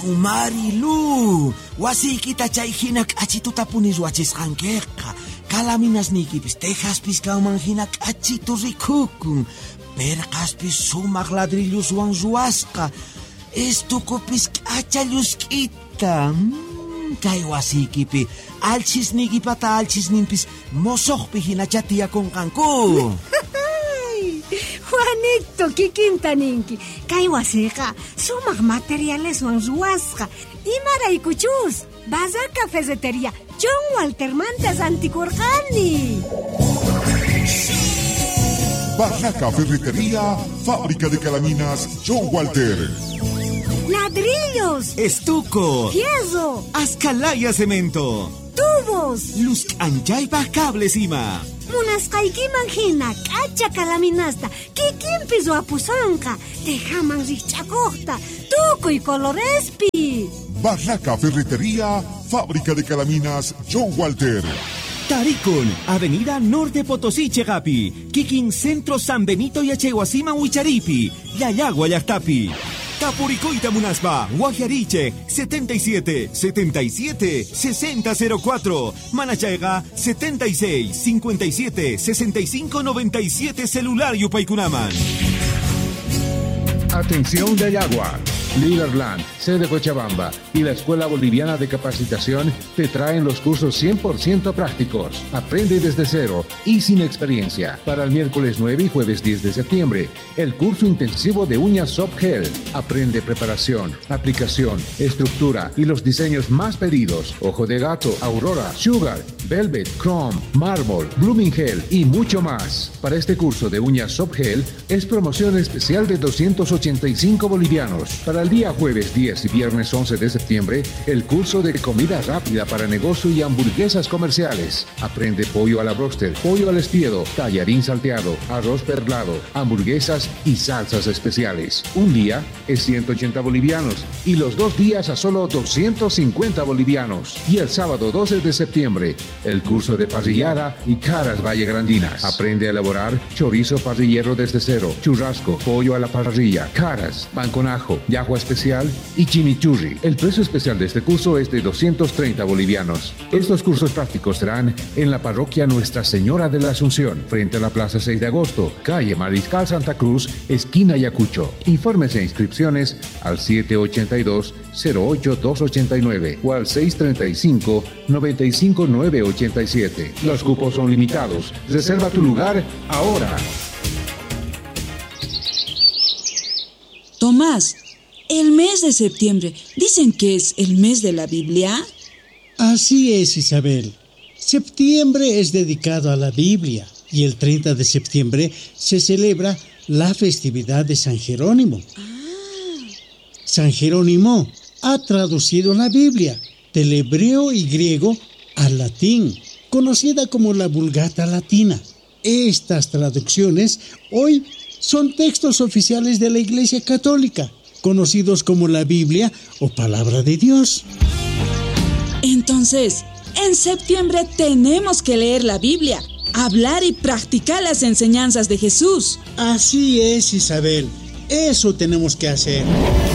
Marilu, wasiykita chay hina k'achituta puniswachisqankiqa. Kalaminasniykipis tejaspis kawman hina k'achitu rikukun. Perqaspis sumaq ladrilluswan ruwasqa. Estukupis k'acha llusk'ita. Kay wasiykipi alchisniykipata alchisninpis mosoqpi hinacha tiyakunqanku. Juanito, kikinta ninki. Kay wasiqa sumaq materialeswan ruwasqa. Imaraykuchus Bazar Cafetería John Walter Mantas antikurqani. Barraca Ferretería, fábrica de calaminas John Walter. Ladrillos, Estuco, fierro, Ascalaya Cemento, tubos, Luz Anchaypa Cables Ima. Munasqaykiman hina k'acha kalaminasta kikinpis wapusanqa tejaman rikch'akuqta tukuy colorespi. Barraca Ferretería, fábrica de calaminas John Walter. Taricon, Avenida Norte Potosí Chegapi, Kikin Centro San Benito y Acheguasima Huicharipi, Yayagua Yachtapi. Tapuricoita Munaspa, Guajariche, 77 77 6004. Manachaiga, 76 57 65 97 celular Yupaykunaman. Atención de Ayagua. Liderland, sede Cochabamba y la Escuela Boliviana de Capacitación te traen los cursos 100% prácticos. Aprende desde cero y sin experiencia. Para el miércoles 9 y jueves 10 de septiembre, el curso intensivo de uñas Soft Gel. Aprende preparación, aplicación, estructura y los diseños más pedidos. Ojo de gato, Aurora, Sugar, Velvet, Chrome, Marble, Blooming Gel y mucho más. Para este curso de uñas Soft Gel es promoción especial de 285 bolivianos. Para el día jueves 10 y viernes 11 de septiembre, el curso de comida rápida para negocio y hamburguesas comerciales. Aprende pollo a la broster, pollo al espiedo, tallarín salteado, arroz perlado, hamburguesas y salsas especiales. Un día es 180 bolivianos y los 2 días a solo 250 bolivianos. Y el sábado 12 de septiembre, el curso de parrillada y caras vallegrandinas. Aprende a elaborar chorizo parrillero desde cero, churrasco, pollo a la parrilla, caras, pan con ajo, yahua especial y chimichurri. El precio especial de este curso es de 230 bolivianos. Estos cursos prácticos serán en la parroquia Nuestra Señora de la Asunción, frente a la Plaza 6 de Agosto, calle Mariscal Santa Cruz, esquina Ayacucho. Informes e inscripciones al 782-08289 o al 635-95987. Los cupos son limitados. Reserva tu lugar ahora. Tomás, el mes de septiembre, ¿dicen que es el mes de la Biblia? Así es, Isabel. Septiembre es dedicado a la Biblia y el 30 de septiembre se celebra la festividad de San Jerónimo. San Jerónimo ha traducido la Biblia del hebreo y griego al latín, conocida como la Vulgata Latina. Estas traducciones hoy son textos oficiales de la Iglesia Católica, conocidos como la Biblia o Palabra de Dios. Entonces, en septiembre tenemos que leer la Biblia, hablar y practicar las enseñanzas de Jesús. Así es, Isabel. Eso tenemos que hacer.